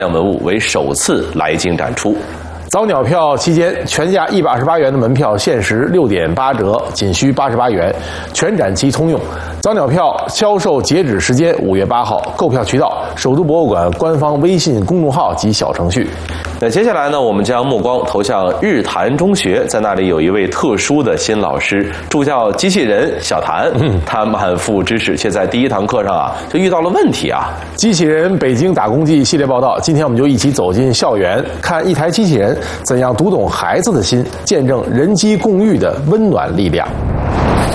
文物为首次来京展出。 早鸟票期间，全价128元的门票限时6.8折，仅需88元，全展期通用。早鸟票销售截止时间5月8号，购票渠道首都博物馆官方微信公众号及小程序。 那接下来呢，我们将目光投向日坛中学，在那里有一位特殊的新老师，助教机器人小谭。他满腹知识，却在第一堂课上就遇到了问题啊。 机器人北京打工记系列报道，今天我们就一起走进校园，看一台机器人怎样读懂孩子的心，见证人机共育的温暖力量。